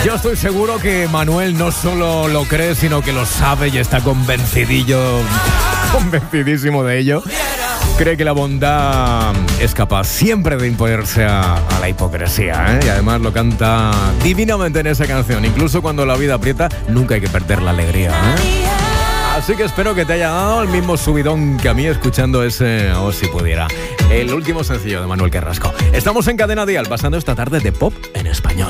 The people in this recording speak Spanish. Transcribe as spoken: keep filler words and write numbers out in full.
Yo estoy seguro que Manuel no solo lo cree, sino que lo sabe y está convencidillo, convencidísimo de ello. Cree que la bondad es capaz siempre de imponerse a, a la hipocresía, ¿eh? Y además lo canta divinamente en esa canción. Incluso cuando la vida aprieta, nunca hay que perder la alegría, ¿eh? Así que espero que te haya dado el mismo subidón que a mí escuchando ese O Si Pudiera, el último sencillo de Manuel Carrasco. Estamos en Cadena Dial, pasando esta tarde de pop en español.